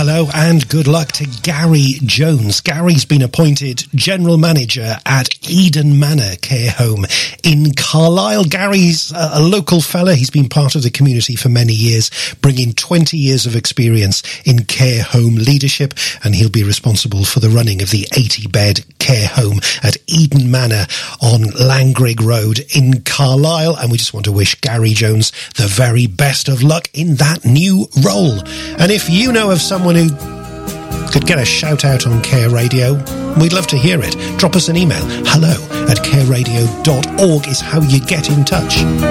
hello and good luck to Gary Jones. Gary's been appointed General Manager at Eden Manor Care Home in Carlisle. Gary's a local fella. He's been part of the community for many years, bringing 20 years of experience in care home leadership, and he'll be responsible for the running of the 80-bed care home at Eden Manor on Langrig Road in Carlisle. And we just want to wish Gary Jones the very best of luck in that new role. And if you know of someone who could get a shout out on Care Radio, we'd love to hear it. Drop us an email. hello@careradio.org is how you get in touch.